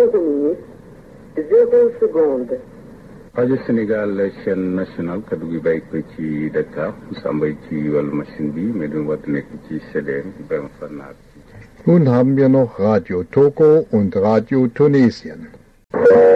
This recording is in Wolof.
0 minutes, 0 secondes. rajo Sénégal chaîne nationale kaddu gi bàyyi ko ci Dakar Sambay ci wàllu machine bi mais du war nekk ci CDM Ibrahima Fannar. Nun haben wir noch Radio Togo und Radio Tunesien.